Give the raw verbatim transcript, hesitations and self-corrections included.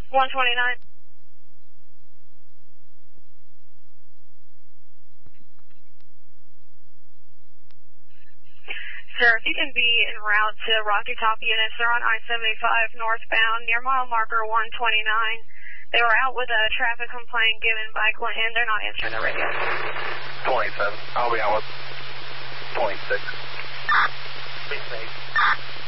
one twenty-nine. Sir, if you can be en route to Rocky Top units, they're on I seventy-five northbound near mile marker one twenty-nine. They were out with a traffic complaint given by Clinton. They're not answering the radio. twenty-seven. I'll be out with twenty-six. Be safe.